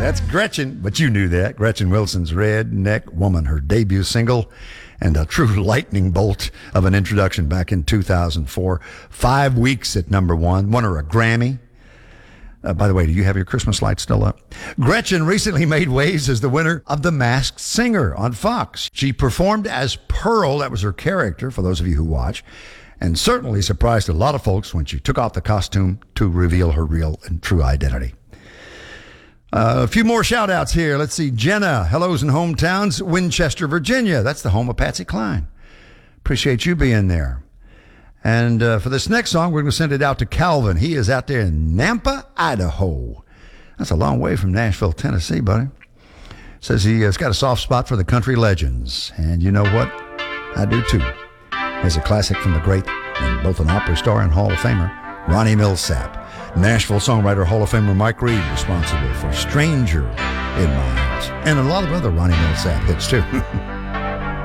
That's Gretchen, but you knew that. Gretchen Wilson's Redneck Woman, her debut single, and a true lightning bolt of an introduction back in 2004. 5 weeks at number one. Won her a Grammy. By the way, do you have your Christmas lights still up? Gretchen recently made waves as the winner of The Masked Singer on Fox. She performed as Pearl, that was her character, for those of you who watch, and certainly surprised a lot of folks when she took off the costume to reveal her real and true identity. A few more shout-outs here. Let's see. Jenna, hellos in hometowns, Winchester, Virginia. That's the home of Patsy Cline. Appreciate you being there. And for this next song, we're going to send it out to Calvin. He is out there in Nampa, Idaho. That's a long way from Nashville, Tennessee, buddy. Says he has got a soft spot for the country legends. And you know what? I do too. Here's a classic from the great, and both an opera star and Hall of Famer, Ronnie Milsap. Nashville songwriter Hall of Famer Mike Reed responsible for Stranger in My House. And a lot of other Ronnie Milsap hits too.